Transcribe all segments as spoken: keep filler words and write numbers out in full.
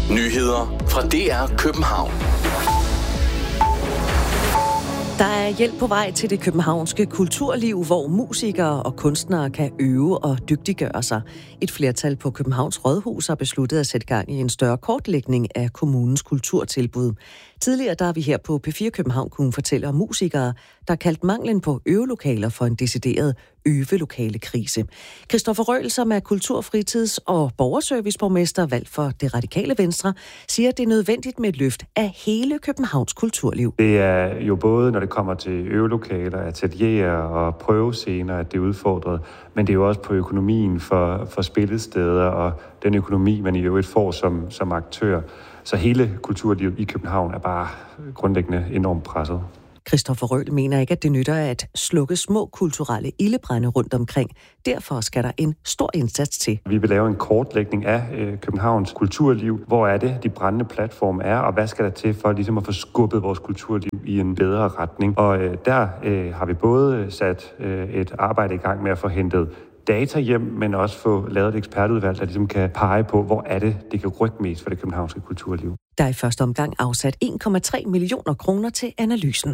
Nyheder fra D R København. Der er hjælp på vej til det københavnske kulturliv, hvor musikere og kunstnere kan øve og dygtiggøre sig. Et flertal på Københavns Rådhus har besluttet at sætte gang i en større kortlægning af kommunens kulturtilbud. Tidligere der har vi her på P fire København kunne fortælle om musikere, der kaldt manglen på øvelokaler for en decideret øvelokalekrise. Christoffer Røhl, som er kulturfritids- og borgerserviceborgmester valgt for Det Radikale Venstre, siger, at det er nødvendigt med et løft af hele Københavns kulturliv. Det er jo både, når det kommer til øvelokaler, atelierer og prøvescener, at det er udfordret, men det er jo også på økonomien for, for spillesteder og den økonomi, man i øvrigt får som, som aktør. Så hele kulturlivet i København er bare grundlæggende enormt presset. Christoffer Røhl mener ikke, at det nytter at slukke små kulturelle ildebrande rundt omkring. Derfor skal der en stor indsats til. Vi vil lave en kortlægning af øh, Københavns kulturliv. Hvor er det, de brændende platforme er, og hvad skal der til for ligesom at få skubbet vores kulturliv i en bedre retning? Og øh, der øh, har vi både sat øh, et arbejde i gang med at få hentet data hjem, men også få lavet et ekspertudvalg, der ligesom kan pege på, hvor er det, det kan rykke mest for det københavnske kulturliv. Der er i første omgang afsat en komma tre millioner kroner til analysen.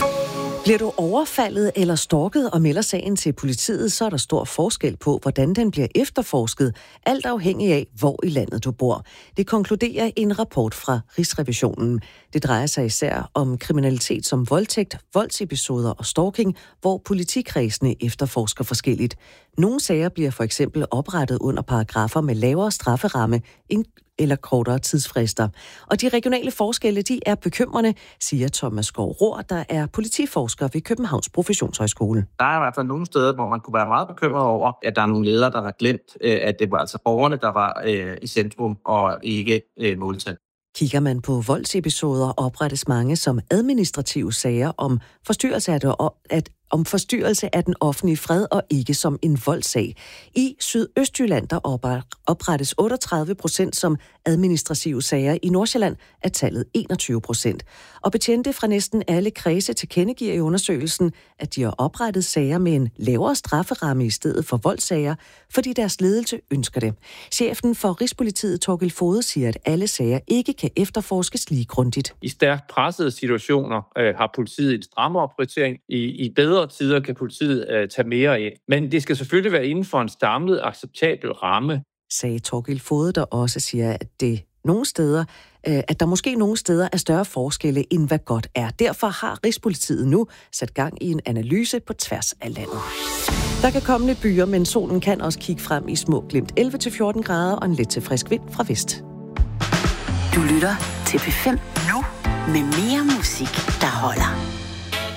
Bliver du overfaldet eller stalket og melder sagen til politiet, så er der stor forskel på, hvordan den bliver efterforsket, alt afhængig af, hvor i landet du bor. Det konkluderer en rapport fra Rigsrevisionen. Det drejer sig især om kriminalitet som voldtægt, voldsepisoder og stalking, hvor politikredsene efterforsker forskelligt. Nogle sager bliver for eksempel oprettet under paragrafer med lavere strafferamme end eller kortere tidsfrister. Og de regionale forskelle, de er bekymrende, siger Thomas Skov Rohr, der er politiforsker ved Københavns Professionshøjskole. Der er i hvert fald nogle steder, hvor man kunne være meget bekymret over, at der er nogle ledere, der har glemt, at det var altså borgerne, der var øh, i centrum og ikke øh, måltal. Kigger man på voldsepisoder, oprettes mange som administrative sager om forstyrrelse af, det, at, om forstyrrelse af den offentlige fred og ikke som en voldssag. I Sydøstjylland der oprettes otteogtredive procent som administrative sager. I Nordsjælland er tallet enogtyve procent. Og betjente fra næsten alle kredse tilkendegiver i undersøgelsen, at de har oprettet sager med en lavere strafferamme i stedet for voldssager, fordi deres ledelse ønsker det. Chefen for Rigspolitiet, Torgild Fode, siger, at alle sager ikke kan efterforskes lige grundigt. I stærkt pressede situationer øh, har politiet en strammere prioritering. I, i bedre tider kan politiet øh, tage mere ind. Men det skal selvfølgelig være inden for en samlet acceptabel ramme, sagde Torgild Fode, der også siger, at det nogle steder, øh, at der måske nogle steder er større forskelle, end hvad godt er. Derfor har Rigspolitiet nu sat gang i en analyse på tværs af landet. Der kan komme lidt byer, men solen kan også kigge frem i små glimt. elleve til fjorten grader og en let til frisk vind fra vest. Du lytter til P fem nu med mere musik, der holder.